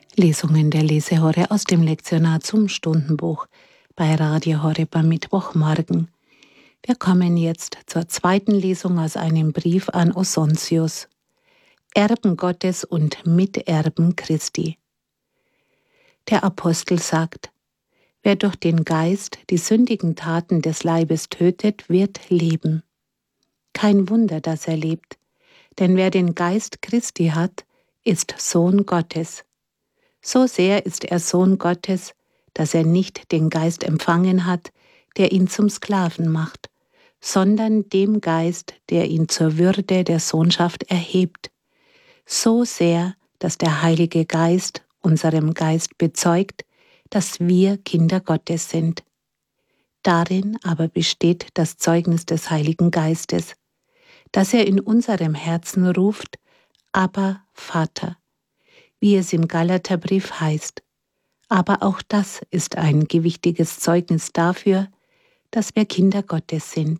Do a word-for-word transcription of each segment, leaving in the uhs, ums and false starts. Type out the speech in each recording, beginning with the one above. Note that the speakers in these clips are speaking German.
Lesungen der Lesehorre aus dem Lektionar zum Stundenbuch bei Radio Horeb am Mittwochmorgen. Wir kommen jetzt zur zweiten Lesung aus einem Brief an Osontius. Erben Gottes und Miterben Christi. Der Apostel sagt: Wer durch den Geist die sündigen Taten des Leibes tötet, wird leben. Kein Wunder, dass er lebt, denn wer den Geist Christi hat, ist Sohn Gottes. So sehr ist er Sohn Gottes, dass er nicht den Geist empfangen hat, der ihn zum Sklaven macht, sondern dem Geist, der ihn zur Würde der Sohnschaft erhebt. So sehr, dass der Heilige Geist unserem Geist bezeugt, dass wir Kinder Gottes sind. Darin aber besteht das Zeugnis des Heiligen Geistes, dass er in unserem Herzen ruft: Abba, Vater, wie es im Galaterbrief heißt. Aber auch das ist ein gewichtiges Zeugnis dafür, dass wir Kinder Gottes sind.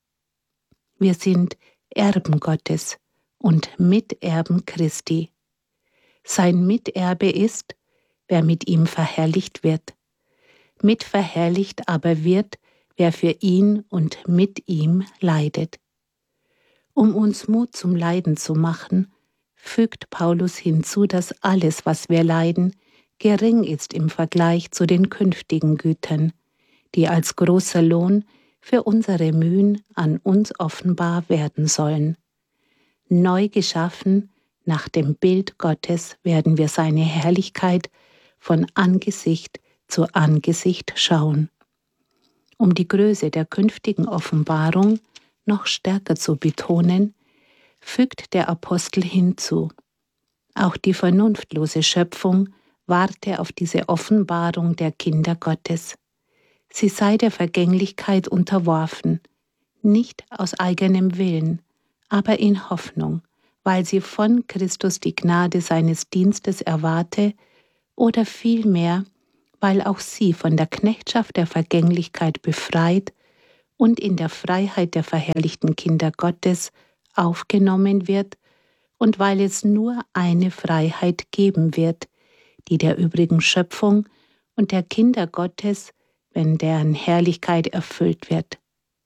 Wir sind Erben Gottes und Miterben Christi. Sein Miterbe ist, wer mit ihm verherrlicht wird. Mitverherrlicht aber wird, wer für ihn und mit ihm leidet. Um uns Mut zum Leiden zu machen, fügt Paulus hinzu, dass alles, was wir leiden, gering ist im Vergleich zu den künftigen Gütern, die als großer Lohn für unsere Mühen an uns offenbar werden sollen. Neu geschaffen, nach dem Bild Gottes, werden wir seine Herrlichkeit von Angesicht zu Angesicht schauen. Um die Größe der künftigen Offenbarung noch stärker zu betonen, fügt der Apostel hinzu: Auch die vernunftlose Schöpfung warte auf diese Offenbarung der Kinder Gottes. Sie sei der Vergänglichkeit unterworfen, nicht aus eigenem Willen, aber in Hoffnung, weil sie von Christus die Gnade seines Dienstes erwarte, oder vielmehr, weil auch sie von der Knechtschaft der Vergänglichkeit befreit und in der Freiheit der verherrlichten Kinder Gottes aufgenommen wird, und weil es nur eine Freiheit geben wird, die der übrigen Schöpfung und der Kinder Gottes, wenn deren Herrlichkeit erfüllt wird.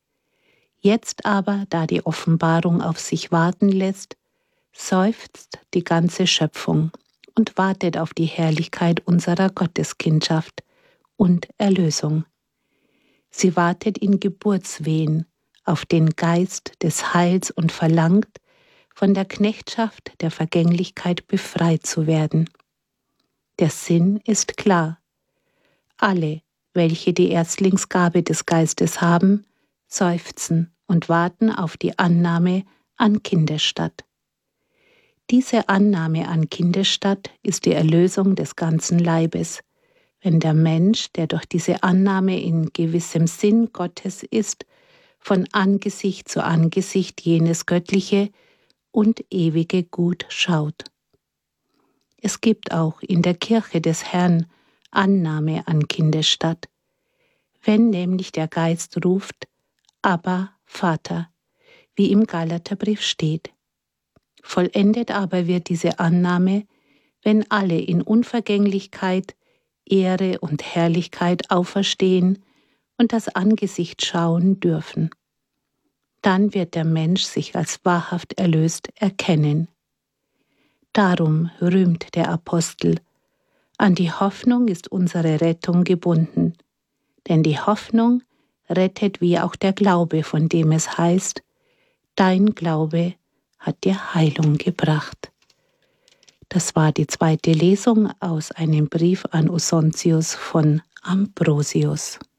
Jetzt aber, da die Offenbarung auf sich warten lässt, seufzt die ganze Schöpfung und wartet auf die Herrlichkeit unserer Gotteskindschaft und Erlösung. Sie wartet in Geburtswehen auf den Geist des Heils und verlangt, von der Knechtschaft der Vergänglichkeit befreit zu werden. Der Sinn ist klar. Alle, welche die Erstlingsgabe des Geistes haben, seufzen und warten auf die Annahme an Kindesstatt. Diese Annahme an Kindesstatt ist die Erlösung des ganzen Leibes, wenn der Mensch, der durch diese Annahme in gewissem Sinn Gottes ist, von Angesicht zu Angesicht jenes göttliche und ewige Gut schaut. Es gibt auch in der Kirche des Herrn Annahme an Kindesstatt, wenn nämlich der Geist ruft: Abba, Vater, wie im Galaterbrief steht. Vollendet aber wird diese Annahme, wenn alle in Unvergänglichkeit, Ehre und Herrlichkeit auferstehen und das Angesicht schauen dürfen. Dann wird der Mensch sich als wahrhaft erlöst erkennen. Darum rühmt der Apostel: An die Hoffnung ist unsere Rettung gebunden, denn die Hoffnung rettet wie auch der Glaube, von dem es heißt: Dein Glaube hat dir Heilung gebracht. Das war die zweite Lesung aus einem Brief an Osontius von Ambrosius.